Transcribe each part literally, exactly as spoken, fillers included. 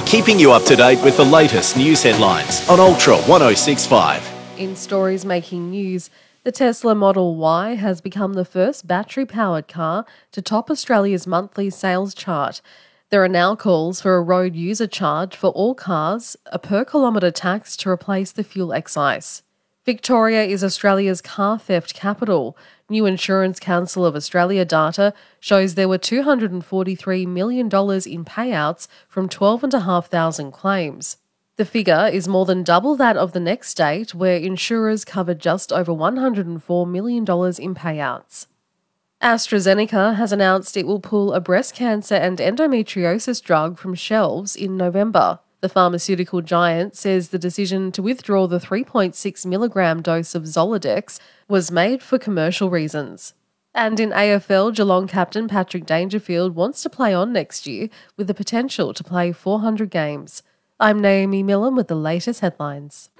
keeping you up to date with the latest news headlines on Ultra one oh six point five. In stories making news, the Tesla Model Y has become the first battery-powered car to top Australia's monthly sales chart. There are now calls for a road user charge for all cars, a per-kilometre tax to replace the fuel excise. Victoria is Australia's car theft capital. New Insurance Council of Australia data shows there were two hundred forty-three million dollars in payouts from twelve thousand five hundred claims. The figure is more than double that of the next state, where insurers covered just over one hundred four million dollars in payouts. AstraZeneca has announced it will pull a breast cancer and endometriosis drug from shelves in November. The pharmaceutical giant says the decision to withdraw the three point six milligram dose of Zoladex was made for commercial reasons. And in A F L, Geelong captain Patrick Dangerfield wants to play on next year with the potential to play four hundred games. I'm Naomi Millam with the latest headlines.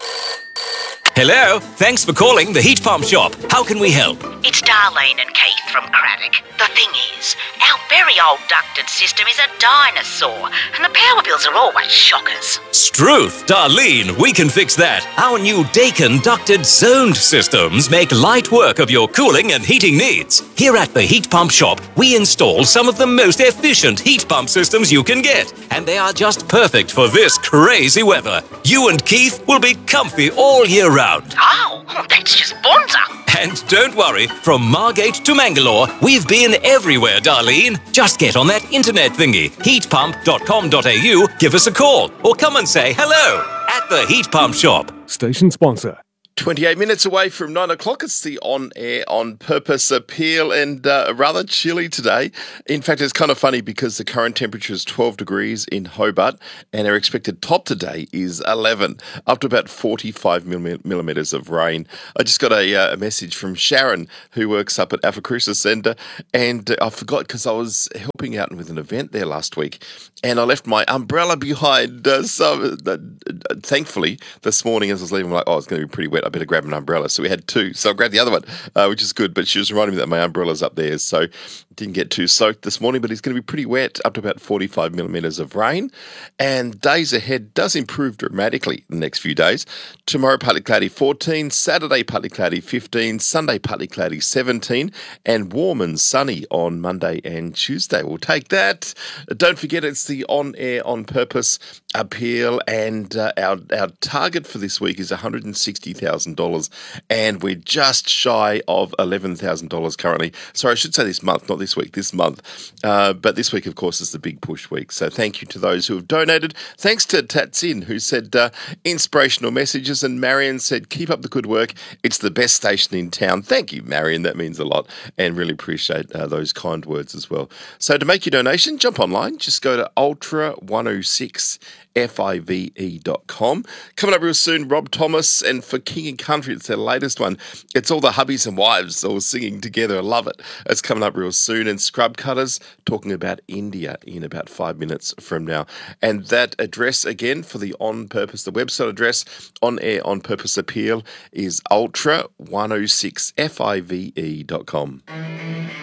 Hello, thanks for calling the Heat Pump Shop. How can we help? It's Darlene and Keith from Craddock. The thing is, our very old ducted system is a dinosaur, and the power bills are always shockers. Struth, Darlene, we can fix that. Our new Dakin ducted zoned systems make light work of your cooling and heating needs. Here at the Heat Pump Shop, we install some of the most efficient heat pump systems you can get, and they are just perfect for this crazy weather. You and Keith will be comfy all year round. Oh, that's just bonza. And don't worry, from Margate to Mangalore, we've been everywhere, Darlene. Just get on that internet thingy, heat pump dot com dot a u, give us a call, or come and say hello at the Heat Pump Shop. Station sponsor. twenty-eight minutes away from nine o'clock. It's the on-air, on-purpose appeal, and uh, rather chilly today. In fact, it's kind of funny because the current temperature is twelve degrees in Hobart, and our expected top today is eleven, up to about forty-five millimetres of rain. I just got a, uh, a message from Sharon, who works up at Alpha Cruiser Centre, and uh, I forgot because I was helping out with an event there last week, and I left my umbrella behind. Uh, so, uh, thankfully, this morning as I was leaving, I'm like, oh, it's going to be pretty wet. I better grab an umbrella. So we had two. So I grabbed the other one, uh, which is good. But she was reminding me that my umbrella's up there. So didn't get too soaked this morning, but it's going to be pretty wet, up to about forty-five millimetres of rain. And days ahead does improve dramatically the next few days. Tomorrow, partly cloudy fourteen. Saturday, partly cloudy fifteen. Sunday, partly cloudy seventeen. And warm and sunny on Monday and Tuesday. We'll take that. Don't forget, it's the on-air, on-purpose appeal. And uh, our, our target for this week is one hundred sixty thousand dollars, and we're just shy of eleven thousand dollars currently. Sorry, I should say this month, not this week, this month. Uh, but this week, of course, is the big push week. So thank you to those who have donated. Thanks to Tatsin, who said uh, inspirational messages, and Marion said, keep up the good work. It's the best station in town. Thank you, Marion. That means a lot, and really appreciate uh, those kind words as well. So to make your donation, jump online. Just go to ultra one oh six five dot com. Coming up real soon, Rob Thomas, and For King and Country, it's their latest one. It's all the hubbies and wives all singing together. I love it. It's coming up real soon. And Scrub Cutters talking about India in about five minutes from now. And that address again for the On Purpose, the website address, On Air On Purpose Appeal, is ultra one oh six five dot com.